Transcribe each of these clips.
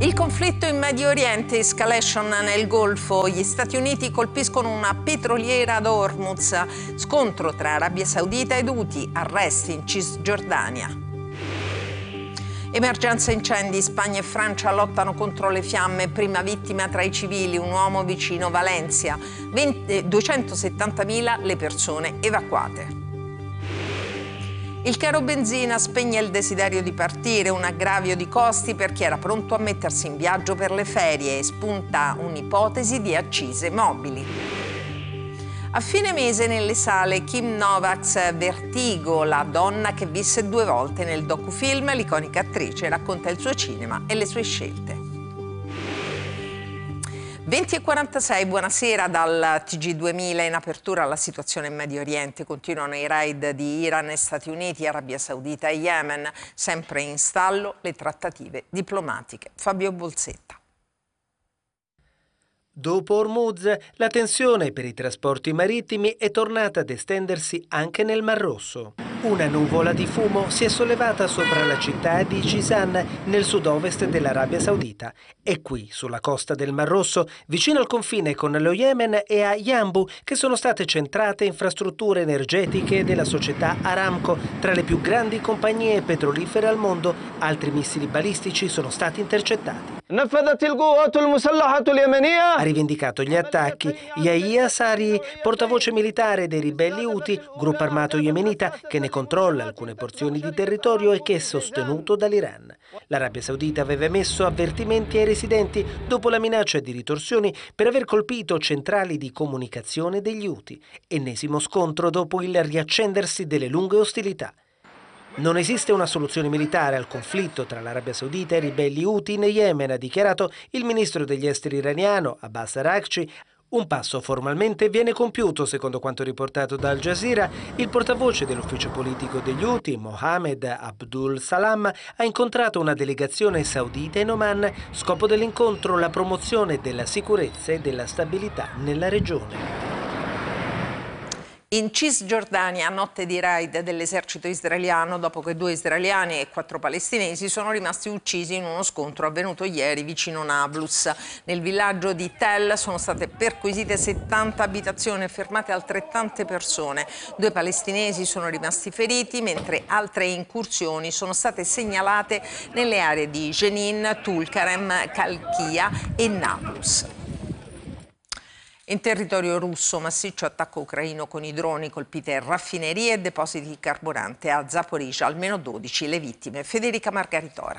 Il conflitto in Medio Oriente, escalation nel Golfo, gli Stati Uniti colpiscono una petroliera ad Hormuz, scontro tra Arabia Saudita ed Houthi, arresti in Cisgiordania. Emergenza incendi, Spagna e Francia lottano contro le fiamme, prima vittima tra i civili, un uomo vicino Valencia, 270.000 le persone evacuate. Il caro benzina spegne il desiderio di partire, un aggravio di costi per chi era pronto a mettersi in viaggio per le ferie e spunta un'ipotesi di accise mobili. A fine mese nelle sale Kim Novak's Vertigo, la donna che visse 2 volte nel docufilm, l'iconica attrice racconta il suo cinema e le sue scelte. 20:46, buonasera dal TG2000. In apertura la situazione in Medio Oriente, continuano i raid di Iran e Stati Uniti, Arabia Saudita e Yemen, sempre in stallo le trattative diplomatiche. Fabio Bolsetta. Dopo Hormuz, la tensione per i trasporti marittimi è tornata ad estendersi anche nel Mar Rosso. Una nuvola di fumo si è sollevata sopra la città di Jizan, nel sud-ovest dell'Arabia Saudita. E qui, sulla costa del Mar Rosso, vicino al confine con lo Yemen e a Yanbu, che sono state centrate infrastrutture energetiche della società Aramco, tra le più grandi compagnie petrolifere al mondo. Altri missili balistici sono stati intercettati. Ha rivendicato gli attacchi Yahya Sari, portavoce militare dei ribelli Houthi, gruppo armato yemenita che ne controlla alcune porzioni di territorio e che è sostenuto dall'Iran. L'Arabia Saudita aveva emesso avvertimenti ai residenti dopo la minaccia di ritorsioni per aver colpito centrali di comunicazione degli Houthi. Ennesimo scontro dopo il riaccendersi delle lunghe ostilità. Non esiste una soluzione militare al conflitto tra l'Arabia Saudita e i ribelli Houthi in Yemen, ha dichiarato il ministro degli esteri iraniano Abbas Araghchi. Un passo formalmente viene compiuto, secondo quanto riportato da Al Jazeera. Il portavoce dell'ufficio politico degli Houthi, Mohammed Abdul Salam, ha incontrato una delegazione saudita in Oman. Scopo dell'incontro la promozione della sicurezza e della stabilità nella regione. In Cisgiordania, notte di raid dell'esercito israeliano dopo che 2 israeliani e 4 palestinesi sono rimasti uccisi in uno scontro avvenuto ieri vicino Nablus. Nel villaggio di Tel sono state perquisite 70 abitazioni e fermate altrettante persone. 2 palestinesi sono rimasti feriti, mentre altre incursioni sono state segnalate nelle aree di Jenin, Tulkarem, Kalkia e Nablus. In territorio russo, massiccio attacco ucraino con i droni, colpite raffinerie e depositi di carburante a Zaporizhzhia, almeno 12 le vittime. Federica Margaritora.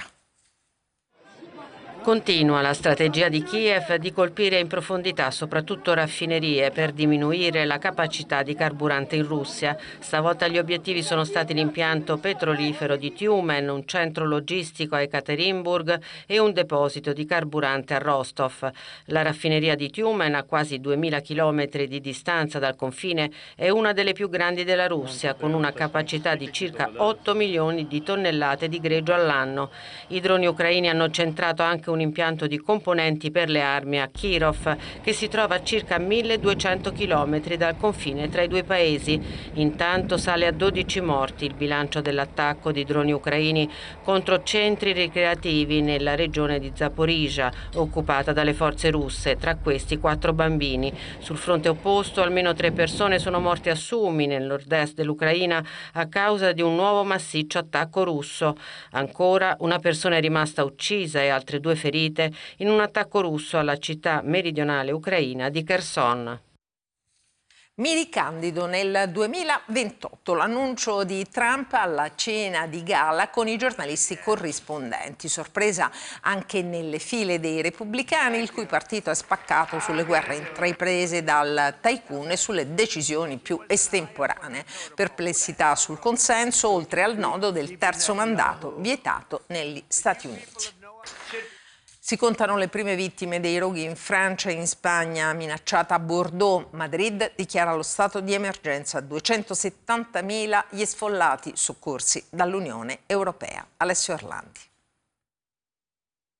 Continua la strategia di Kiev di colpire in profondità soprattutto raffinerie per diminuire la capacità di carburante in Russia. Stavolta gli obiettivi sono stati l'impianto petrolifero di Tyumen, un centro logistico a Ekaterinburg e un deposito di carburante a Rostov. La raffineria di Tyumen, a quasi 2000 km di distanza dal confine, è una delle più grandi della Russia, con una capacità di circa 8 milioni di tonnellate di greggio all'anno. I droni ucraini hanno centrato anche un impianto di componenti per le armi a Kirov, che si trova a circa 1200 km dal confine tra i 2 paesi. Intanto sale a 12 morti il bilancio dell'attacco di droni ucraini contro centri ricreativi nella regione di Zaporizhzhia, occupata dalle forze russe, tra questi 4 bambini. Sul fronte opposto almeno 3 persone sono morte a Sumi, nel nord-est dell'Ucraina, a causa di un nuovo massiccio attacco russo. Ancora una persona è rimasta uccisa e altre 2 ferite in un attacco russo alla città meridionale ucraina di Kherson. Mi ricandido nel 2028, l'annuncio di Trump alla cena di gala con i giornalisti corrispondenti. Sorpresa anche nelle file dei repubblicani, il cui partito è spaccato sulle guerre intraprese dal tycoon e sulle decisioni più estemporanee. Perplessità sul consenso, oltre al nodo del terzo mandato vietato negli Stati Uniti. Si contano le prime vittime dei roghi in Francia e in Spagna, minacciata a Bordeaux. Madrid dichiara lo stato di emergenza, 270.000 gli sfollati soccorsi dall'Unione Europea. Alessio Orlandi.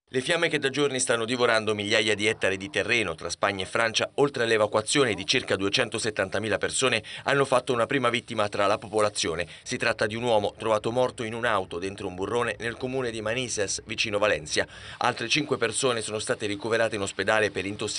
Le fiamme che da giorni stanno divorando migliaia di ettari di terreno tra Spagna e Francia, oltre all'evacuazione di circa 270.000 persone, hanno fatto una prima vittima tra la popolazione. Si tratta di un uomo trovato morto in un'auto dentro un burrone nel comune di Manises, vicino Valencia. Altre 5 persone sono state ricoverate in ospedale per intossicazione